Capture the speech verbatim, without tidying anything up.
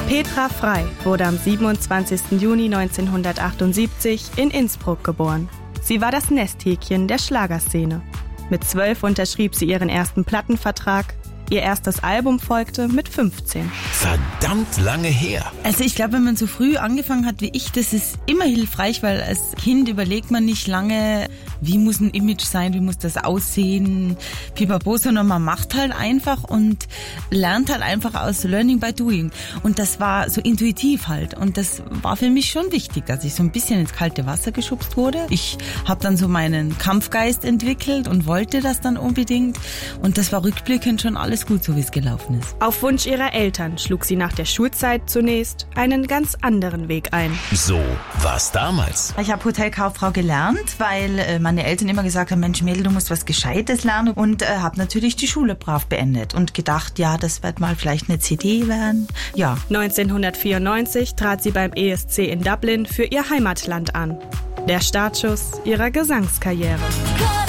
Petra Frey wurde am siebenundzwanzigsten Juni neunzehnhundertachtundsiebzig in Innsbruck geboren. Sie war das Nesthäkchen der Schlagerszene. Mit zwölf unterschrieb sie ihren ersten Plattenvertrag. Ihr erstes Album folgte mit fünfzehn. Verdammt lange her. Also ich glaube, wenn man so früh angefangen hat wie ich, das ist immer hilfreich, weil als Kind überlegt man nicht lange, wie muss ein Image sein, wie muss das aussehen, pipapo, sondern man macht halt einfach und lernt halt einfach aus Learning by Doing. Und das war so intuitiv halt. Und das war für mich schon wichtig, dass ich so ein bisschen ins kalte Wasser geschubst wurde. Ich habe dann so meinen Kampfgeist entwickelt und wollte das dann unbedingt. Und das war rückblickend schon alles gut, so wie es gelaufen ist. Auf Wunsch ihrer Eltern schlug sie nach der Schulzeit zunächst einen ganz anderen Weg ein. So war's damals. Ich habe Hotelkauffrau gelernt, weil äh, meine Eltern immer gesagt haben, Mensch Mädel, du musst was Gescheites lernen, und äh, habe natürlich die Schule brav beendet und gedacht, ja, das wird mal vielleicht eine C D werden. Ja. neunzehnhundertvierundneunzig trat sie beim E S C in Dublin für ihr Heimatland an. Der Startschuss ihrer Gesangskarriere.